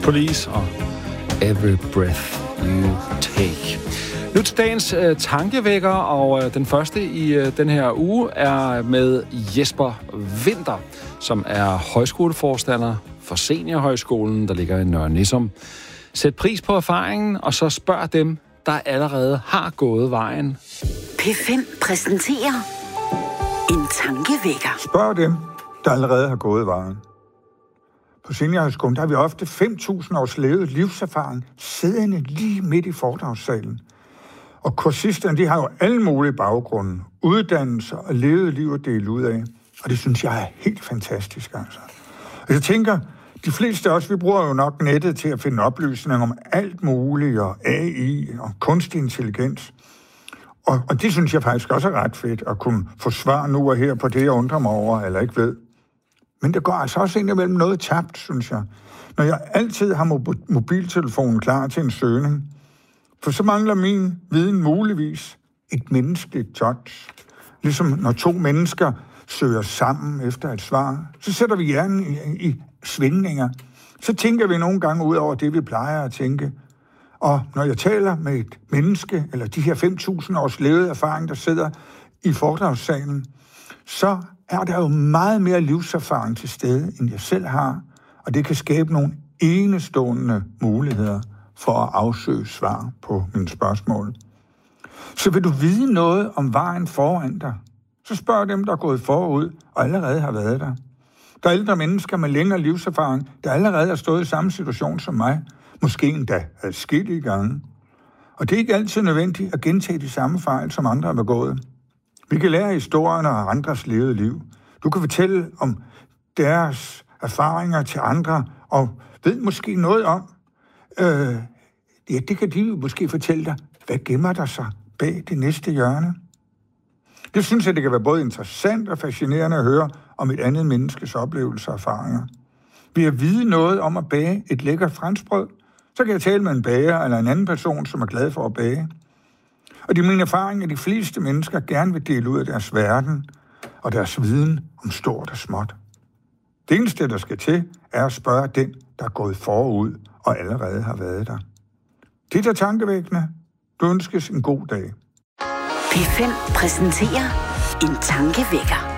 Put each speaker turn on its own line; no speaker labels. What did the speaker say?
Police og Every Breath You Take. Nu til dagens tankevækker, og den første i den her uge er med Jesper Winther, som er højskoleforstander for Seniorhøjskolen, der ligger i Nørre Nissum. Sæt pris på erfaringen, og så spørg dem, der allerede har gået vejen.
P5 præsenterer en tankevækker.
Spørg dem, der allerede har gået vejen. På Seniorhøjskolen, der har vi ofte 5.000 års levet livserfaring siddende lige midt i foredragssalen. Og kursisterne, de har jo alle mulige baggrunde, uddannelser og levet liv at dele ud af. Og det synes jeg er helt fantastisk, altså. Og jeg tænker, de fleste af os, vi bruger jo nok nettet til at finde oplysninger om alt muligt, og AI og kunstig intelligens. Og det synes jeg faktisk også er ret fedt, at kunne få svar nu og her på det, jeg undrer mig over, eller ikke ved. Men det går altså også indimellem noget tabt, synes jeg. Når jeg altid har mobiltelefonen klar til en søgning, for så mangler min viden muligvis et menneskeligt touch. Ligesom når to mennesker søger sammen efter et svar, så sætter vi hjernen i svingninger. Så tænker vi nogle gange ud over det, vi plejer at tænke. Og når jeg taler med et menneske, eller de her 5.000 års levede erfaring, der sidder i foredragssalen, så er der jo meget mere livserfaring til stede, end jeg selv har, og det kan skabe nogle enestående muligheder for at afsøge svar på mine spørgsmål. Så vil du vide noget om vejen foran dig, så spørg dem, der er gået forud og allerede har været der. Der er ældre mennesker med længere livserfaring, der allerede har stået i samme situation som mig, måske endda adskillige gange. Og det er ikke altid nødvendigt at gentage de samme fejl, som andre har begået. Vi kan lære historierne og andres levede liv. Du kan fortælle om deres erfaringer til andre, og ved måske noget om, det kan de måske fortælle dig, hvad gemmer der sig bag det næste hjørne. Det synes jeg, det kan være både interessant og fascinerende at høre om et andet menneskes oplevelser og erfaringer. Ved at vide noget om at bage et lækkert franskbrød, så kan jeg tale med en bager eller en anden person, som er glad for at bage. Og det er min erfaring, at de fleste mennesker gerne vil dele ud af deres verden og deres viden om stort og småt. Det eneste, der skal til, er at spørge den, der er gået forud og allerede har været der. Det er tankevækkende. Du ønskes en god dag.
P5 præsenterer en tankevækker.